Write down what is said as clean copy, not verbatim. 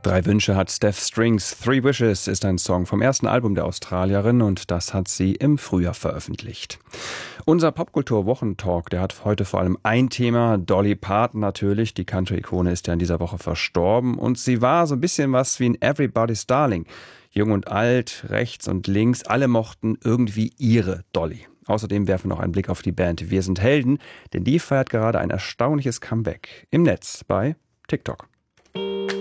Drei Wünsche hat Steph Strings. Three Wishes ist ein Song vom ersten Album der Australierin und das hat sie im Frühjahr veröffentlicht. Unser Popkultur-Wochentalk, der hat heute vor allem ein Thema, Dolly Parton natürlich. Die Country-Ikone ist ja in dieser Woche verstorben und sie war so ein bisschen was wie ein Everybody's Darling. Jung und alt, rechts und links, alle mochten irgendwie ihre Dolly. Außerdem werfen wir noch einen Blick auf die Band Wir sind Helden, denn die feiert gerade ein erstaunliches Comeback im Netz bei TikTok.